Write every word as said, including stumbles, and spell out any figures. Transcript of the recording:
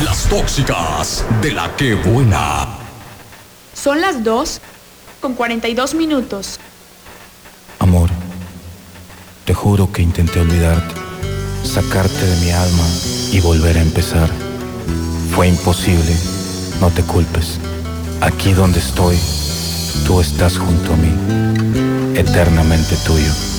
Las tóxicas de La Que Buena. Son las dos con cuarenta y dos minutos. Amor, te juro que intenté olvidarte, sacarte de mi alma y volver a empezar. Fue imposible, no te culpes. Aquí donde estoy, tú estás junto a mí, eternamente tuyo.